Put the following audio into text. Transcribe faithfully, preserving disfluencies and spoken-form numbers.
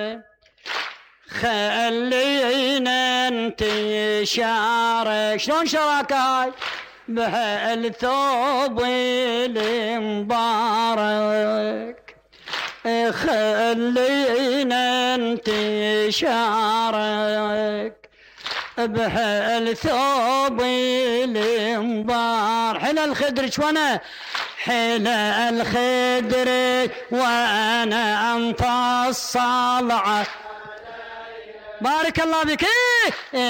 خلينا نتشارك شلون شراكاي بهالثوب المبارك. خلينا نتشارك بهالثوب المبارك. حلا الخدرج وانا حلا الخدرج وانا انت الصلعه. بارك الله بك.